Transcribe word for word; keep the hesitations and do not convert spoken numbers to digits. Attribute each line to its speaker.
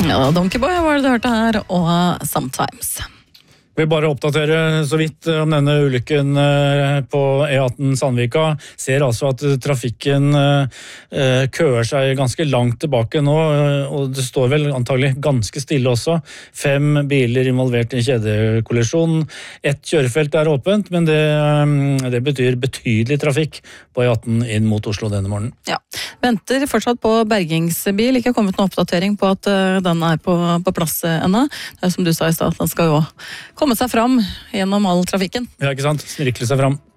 Speaker 1: Ja, Donkeyboy var det du hørte her, og Sometimes.
Speaker 2: Vi vil bare oppdatere så vidt om denne ulykken på E atten Sandvika. Ser altså at trafikken køer seg ganske langt tilbake nå, og det står vel antagelig ganske stille også. Fem biler involvert i en kjedekollisjon. Et kjørefelt er åpent, men det, det betyr betydelig trafikk på E atten inn mot Oslo denne morgenen.
Speaker 1: Ja, venter fortsatt på bergingsbil. Ikke kommet noen oppdatering på at den er på, på plass ennå. Det er som du sa i stad, at den skal jo komme seg fram gjennom all trafikken.
Speaker 2: Ja, ikke sant? Snirkle seg fram.